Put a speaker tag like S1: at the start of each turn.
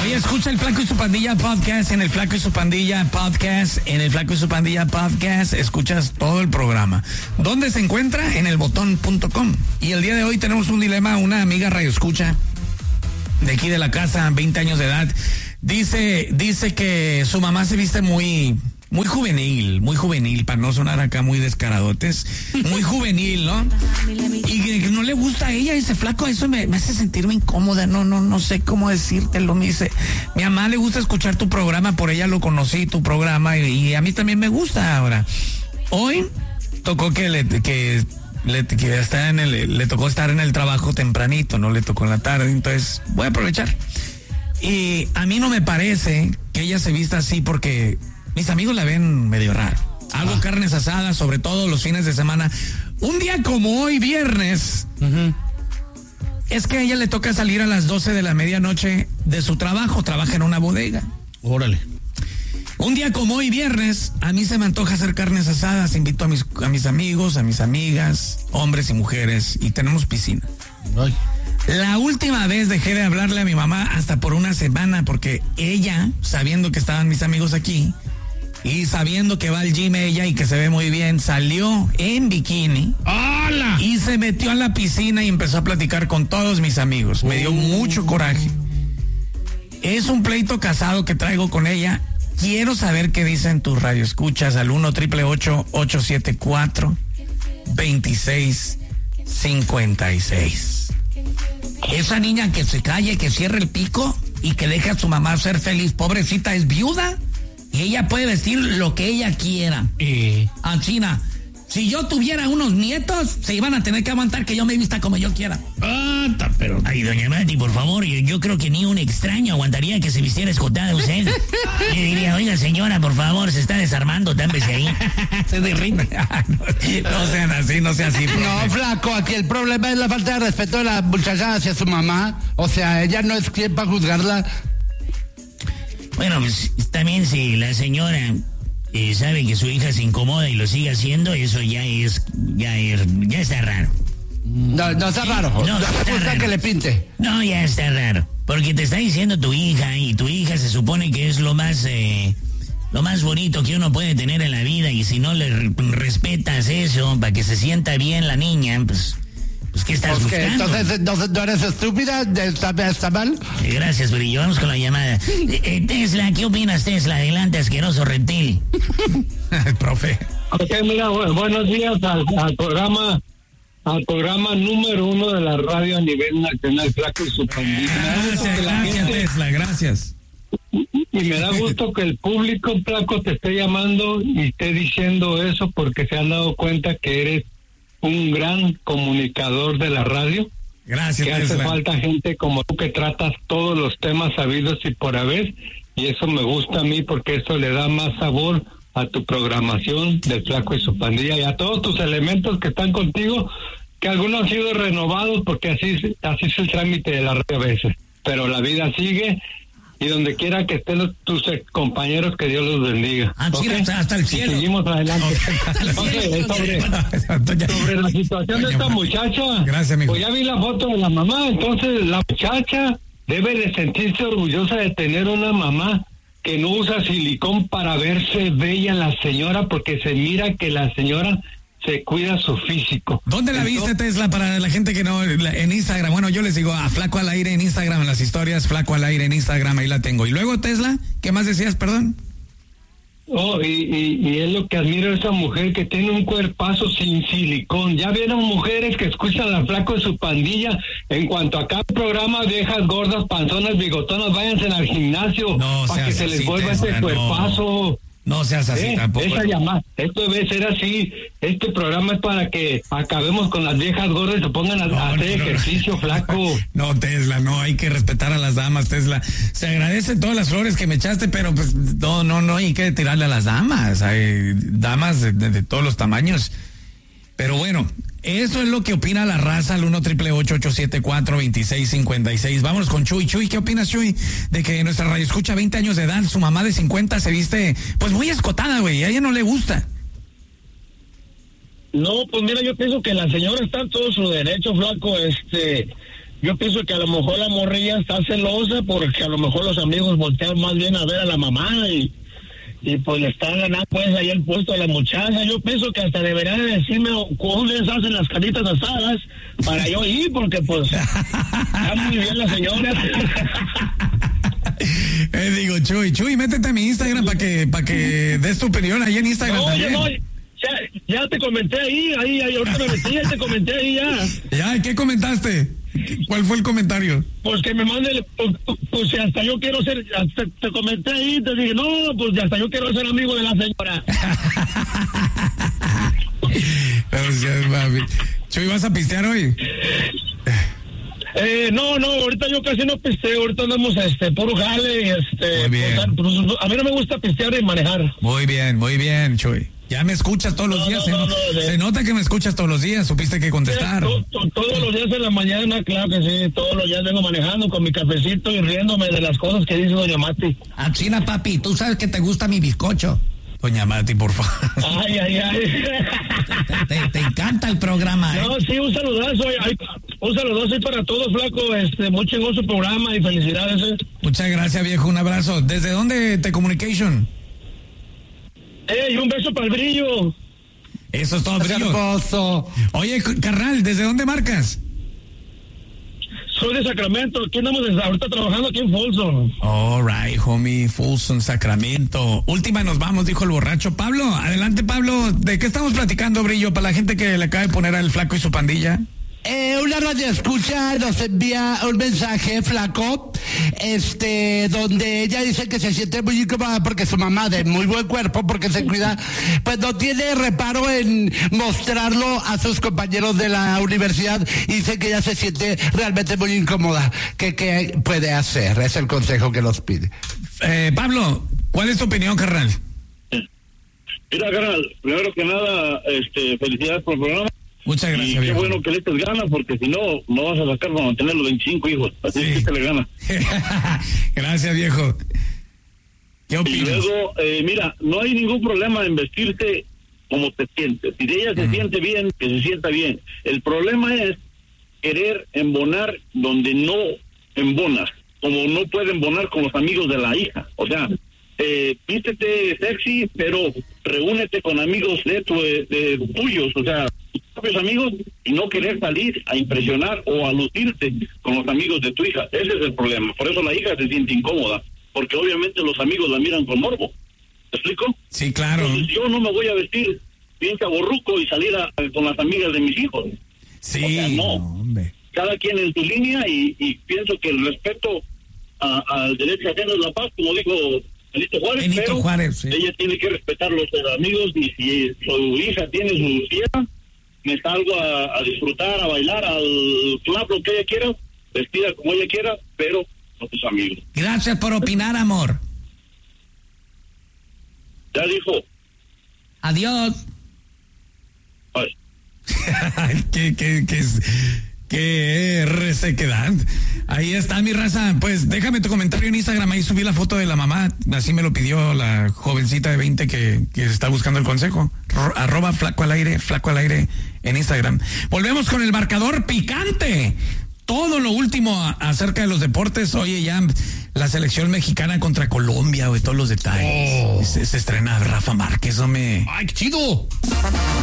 S1: Oye, escucha el Flaco y su Pandilla podcast, en el Flaco y su Pandilla podcast, en el Flaco y su Pandilla podcast, escuchas todo el programa. ¿Dónde se encuentra? En elbotón.com. Y el día de hoy tenemos un dilema, una amiga radioescucha de aquí de la casa, 20 años de edad, dice que su mamá se viste muy juvenil, para no sonar acá muy descaradotes, muy juvenil, ¿no? Y que no le gusta a ella ese Flaco, eso me hace sentirme incómoda, no sé cómo decírtelo. Me dice, mi mamá le gusta escuchar tu programa, por ella lo conocí, tu programa, y a mí también me gusta ahora. Hoy tocó le tocó estar en el trabajo tempranito, no le tocó en la tarde, entonces voy a aprovechar. Y a mí no me parece que ella se vista así porque mis amigos la ven medio raro. Hago carnes asadas, sobre todo los fines de semana. Un día como hoy, viernes, es que a ella le toca salir a las 12 de la medianoche de su trabajo. Trabaja en una bodega.
S2: Órale.
S1: Un día como hoy, viernes, a mí se me antoja hacer carnes asadas. Invito a mis amigos, a mis amigas, hombres y mujeres, y tenemos piscina.
S2: Ay.
S1: La última vez dejé de hablarle a mi mamá hasta por una semana porque ella, sabiendo que estaban mis amigos aquí y sabiendo que va al gym ella y que se ve muy bien, salió en bikini.
S2: ¡Hala!
S1: Y se metió a la piscina y empezó a platicar con todos mis amigos. Me dio mucho coraje. Es un pleito casado que traigo con ella. Quiero saber qué dicen tus radioescuchas al 1-888-874-2656. Esa niña que se calle, que cierre el pico y que deje a su mamá ser feliz. Pobrecita, es viuda y ella puede vestir lo que ella quiera. Ancina, si yo tuviera unos nietos, se iban a tener que aguantar que yo me vista como yo quiera.
S3: Pero... Ay, doña Mati, por favor, yo creo que ni un extraño aguantaría que se vistiera escotada usted. Le diría, oiga, señora, por favor, se está desarmando, támpese ahí.
S1: Se derrite. No sean así, no sea así.
S2: No, Flaco, aquí el problema es la falta de respeto de la muchacha hacia su mamá. O sea, ella no es quien para juzgarla.
S3: Bueno, pues también si la señora sabe que su hija se incomoda y lo sigue haciendo, eso ya está raro.
S2: No está raro.
S3: No, está raro.
S2: Que le pinte.
S3: No, ya está raro. Porque te está diciendo tu hija, y tu hija se supone que es lo más bonito que uno puede tener en la vida, y si no le respetas eso para que se sienta bien la niña, pues ¿qué estás buscando?
S2: Entonces no eres estúpida, está mal.
S3: Gracias, Brillo. Vamos con la llamada. Tesla, ¿qué opinas, Tesla? Adelante, asqueroso reptil.
S1: Profe.
S4: Ok, mira, buenos días al programa número 1 de la radio a nivel nacional, Flaco y su Pandilla.
S1: Gracias, Tesla, gracias.
S4: Y me da gusto que el público, Flaco, te esté llamando y esté diciendo eso porque se han dado cuenta que eres un gran comunicador de la radio.
S1: Gracias,
S4: que hace
S1: Tesla.
S4: falta gente como tú que tratas todos los temas sabidos y por haber, y eso me gusta a mí porque eso le da más sabor a tu programación del Flaco y su Pandilla y a todos tus elementos que están contigo, que algunos han sido renovados porque así es el trámite de la radio a veces, pero la vida sigue y donde quiera que estén tus compañeros, que Dios los bendiga.
S3: ¿Okay?
S4: Hasta el cielo. Y seguimos adelante. Sobre la situación de esta muchacha,
S1: gracias, mijo.
S4: Pues ya vi la foto de la mamá, entonces la muchacha debe de sentirse orgullosa de tener una mamá que no usa silicón para verse bella la señora, porque se mira que la señora se cuida su físico.
S1: ¿Dónde la viste, Tesla, para la gente que no, en Instagram? Bueno, yo les digo a Flaco al Aire en Instagram, en las historias, Flaco al Aire en Instagram, ahí la tengo. Y luego, Tesla, ¿qué más decías, perdón?
S4: Y es lo que admiro a esa mujer que tiene un cuerpazo sin silicón. Ya vieron mujeres que escuchan a Flaco de su Pandilla. En cuanto a cada programa, viejas, gordas, panzonas, bigotonas, váyanse al gimnasio para que se les vuelva ese cuerpazo.
S1: No seas así tampoco.
S4: Esa llamada, esto debe ser así. Este programa es para que acabemos con las viejas gordas y se pongan a hacer ejercicio, Flaco.
S1: No, Tesla, no, hay que respetar a las damas, Tesla. Se agradecen todas las flores que me echaste, pero pues no hay que tirarle a las damas. Hay damas de todos los tamaños. Pero bueno, eso es lo que opina la raza al 1-888-874-2656. Vámonos con Chuy. Chuy, ¿qué opinas, Chuy? De que nuestra radio escucha 20 años de edad, su mamá de 50 se viste pues muy escotada, güey, a ella no le gusta.
S5: No, pues mira, yo pienso que la señora está en todo su derecho, Flaco. yo pienso que a lo mejor la morrilla está celosa porque a lo mejor los amigos voltean más bien a ver a la mamá y pues le está ganando pues ahí el puesto a la muchacha. Yo pienso que hasta debería de decirme cómo les hacen las caritas asadas para yo ir, porque pues está muy bien la señora.
S1: Digo, Chuy, métete a mi Instagram para que des tu opinión ahí en Instagram.
S5: No,
S1: también.
S5: no, ya te comenté ahí, ahorita me metí, ya te comenté ahí ya.
S1: Ya, ¿qué comentaste? ¿Cuál fue el comentario?
S5: Pues que me mande, pues hasta yo quiero ser, hasta te comenté ahí, te dije, no, pues hasta yo quiero ser amigo de la señora.
S1: Gracias, mami. Chuy, ¿vas a pistear hoy?
S5: No, ahorita yo casi no pisteo, ahorita andamos puro jale y
S1: Muy bien.
S5: pues, a mí no me gusta pistear y manejar.
S1: Muy bien, Chuy. Ya me escuchas todos los días. Se nota que me escuchas todos los días. Supiste que contestar.
S5: Todos los días en la mañana, claro que sí. Todos los días vengo manejando con mi cafecito y riéndome de las cosas que dice doña Mati.
S1: Ah, China, papi, tú sabes que te gusta mi bizcocho. Doña Mati, por favor.
S5: Ay.
S1: Te encanta el programa, ¿eh?
S5: No, sí, un saludazo ahí para todos, flaco. Muy chingón su programa y felicidades.
S1: Muchas gracias, viejo. Un abrazo. ¿Desde dónde te communication?
S5: Y un beso para el Brillo.
S1: Eso es todo, Brillo.
S2: Hermoso.
S1: Oye, carnal, ¿desde dónde marcas?
S5: Soy de Sacramento. Aquí andamos ahorita trabajando aquí en Folsom.
S1: All right, homie. Folsom, Sacramento. Última nos vamos, dijo el borracho. Pablo, adelante, Pablo. ¿De qué estamos platicando, Brillo? Para la gente que le acaba de poner al Flaco y su pandilla.
S2: Una radio escucha nos envía un mensaje, Flaco, donde ella dice que se siente muy incómoda porque su mamá, de muy buen cuerpo, porque se cuida, pues no tiene reparo en mostrarlo a sus compañeros de la universidad, y dice que ella se siente realmente muy incómoda. ¿Qué puede hacer? Es el consejo que nos pide.
S1: Pablo, ¿cuál es tu opinión, carnal?
S5: Mira, carnal, primero que nada, felicidades por el programa.
S1: Muchas gracias,
S5: y qué
S1: viejo.
S5: bueno que le eches ganas, porque si no vas a sacar para mantener los 25 hijos. Así
S1: Sí.
S5: es que le gana.
S1: Gracias, viejo. ¿Qué
S5: Y
S1: opinas?
S5: luego, mira, no hay ningún problema en vestirte como te sientes. Si ella se siente bien, que se sienta bien. El problema es querer embonar donde no embonas, como no puede embonar con los amigos de la hija. O sea, vístete sexy, pero reúnete con amigos de tuyos, o sea, tus propios amigos, y no querer salir a impresionar o a lucirte con los amigos de tu hija. Ese es el problema. Por eso la hija se siente incómoda, porque obviamente los amigos la miran con morbo. ¿Te explico?
S1: Sí, claro.
S5: Entonces, yo no me voy a vestir bien chavorruco y salir con las amigas de mis hijos.
S1: Sí,
S5: O sea, no.
S1: hombre.
S5: Cada quien en su línea, y pienso que el respeto al derecho ajeno es la paz, como dijo Benito Juárez,
S1: Benito
S5: pero
S1: Juárez, sí.
S5: ella tiene que respetar los amigos, y si su hija tiene su fiesta, me salgo a disfrutar, a bailar, al club, lo que ella quiera, vestida como ella quiera, pero con sus amigos.
S1: Gracias por opinar, amor.
S5: Ya dijo.
S1: Adiós.
S5: Ay.
S1: qué resequedad. Ahí está mi raza. Pues déjame tu comentario en Instagram. Ahí subí la foto de la mamá. Así me lo pidió la jovencita de 20 que está buscando el consejo. @flaco al aire en Instagram. Volvemos con el marcador picante. Todo lo último acerca de los deportes. Oye, ya la selección mexicana contra Colombia, todos los detalles. Se estrena Rafa Márquez, hombre.
S2: ¡Ay, qué chido!